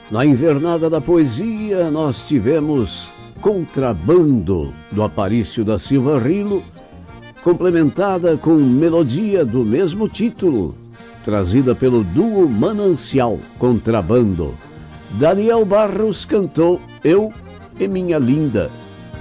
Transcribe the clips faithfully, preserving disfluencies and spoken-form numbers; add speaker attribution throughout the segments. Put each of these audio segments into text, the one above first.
Speaker 1: Na invernada da poesia, nós tivemos Contrabando, do Aparício da Silva Rilo, complementada com melodia do mesmo título, trazida pelo duo Manancial, Contrabando. Daniel Barros cantou Eu e Minha Linda.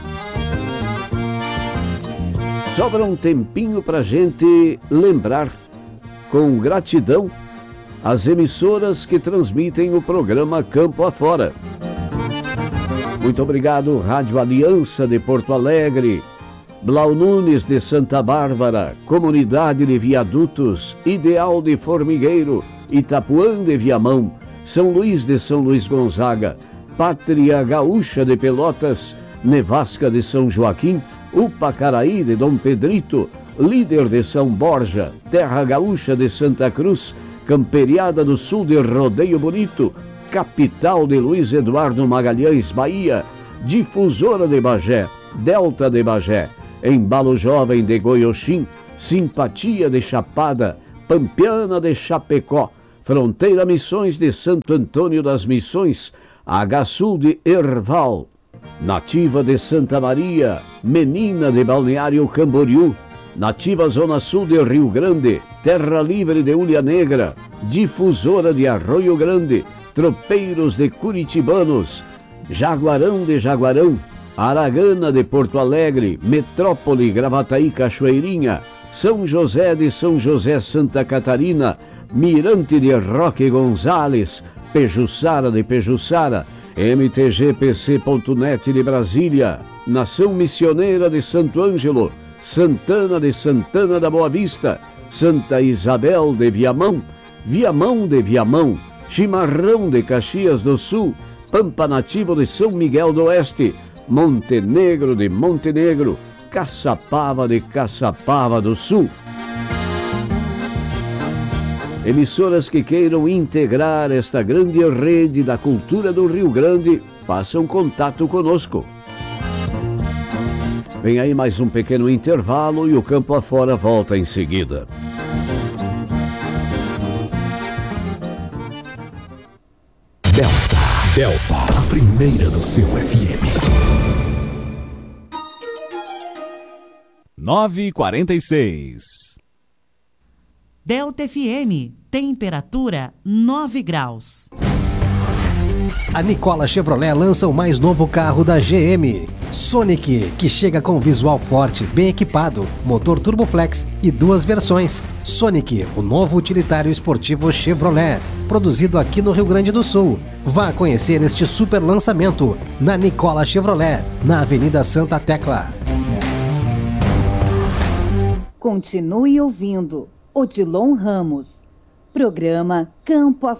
Speaker 1: Sobra um tempinho pra gente lembrar, com gratidão, as emissoras que transmitem o programa Campo Afora. Muito obrigado, Rádio Aliança de Porto Alegre, Blau Nunes de Santa Bárbara, Comunidade de Viadutos, Ideal de Formigueiro, Itapuã de Viamão, São Luís de São Luís Gonzaga, Pátria Gaúcha de Pelotas, Nevasca de São Joaquim, Upacaraí de Dom Pedrito, Líder de São Borja, Terra Gaúcha de Santa Cruz, Camperiada do Sul de Rodeio Bonito, Capital de Luiz Eduardo Magalhães, Bahia, Difusora de Bagé, Delta de Bagé, Embalo Jovem de Goioxim, Simpatia de Chapada, Pampiana de Chapecó, Fronteira Missões de Santo Antônio das Missões, H Sul de Erval, Nativa de Santa Maria, Menina de Balneário Camboriú, Nativa Zona Sul de Rio Grande, Terra Livre de Ulha Negra, Difusora de Arroio Grande, Tropeiros de Curitibanos, Jaguarão de Jaguarão, Aragana de Porto Alegre, Metrópole, Gravataí, Cachoeirinha, São José de São José, Santa Catarina, Mirante de Roque Gonzales, Pejuçara de Pejuçara, M T G P C ponto net de Brasília, Nação Missioneira de Santo Ângelo, Santana de Santana da Boa Vista, Santa Isabel de Viamão, Viamão de Viamão, Chimarrão de Caxias do Sul, Pampa Nativo de São Miguel do Oeste, Montenegro de Montenegro, Caçapava de Caçapava do Sul. Emissoras que queiram integrar esta grande rede da cultura do Rio Grande, façam contato conosco. Vem aí mais um pequeno intervalo e o Campo Afora volta em seguida.
Speaker 2: Delta, Delta, a primeira do seu F M.
Speaker 3: nove e quarenta e seis.
Speaker 4: Delta F M, temperatura nove graus.
Speaker 5: A Nicola Chevrolet lança o mais novo carro da G M, Sonic, que chega com visual forte, bem equipado, motor Turboflex e duas versões. Sonic, o novo utilitário esportivo Chevrolet, produzido aqui no Rio Grande do Sul. Vá conhecer este super lançamento na Nicola Chevrolet, na Avenida Santa Tecla.
Speaker 6: Continue ouvindo Odilon Ramos. Programa Campo Afora.